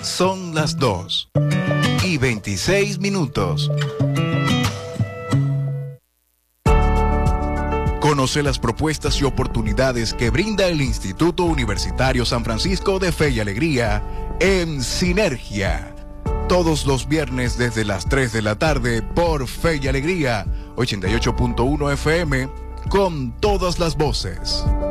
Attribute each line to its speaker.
Speaker 1: Son las 2:26. Conoce las propuestas y oportunidades que brinda el Instituto Universitario San Francisco de Fe y Alegría en Sinergia. Todos los viernes desde las 3 de la tarde por Fe y Alegría, 88.1 FM, con todas las voces.